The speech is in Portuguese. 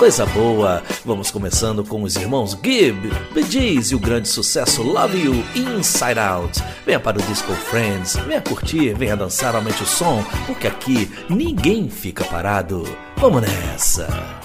coisa boa. Vamos começando com os irmãos Gibb, Bee Gees e o grande sucesso Love You Inside Out. Venha para o Disco Friends, venha curtir, venha dançar, aumente o som, porque aqui ninguém fica parado. Vamos nessa!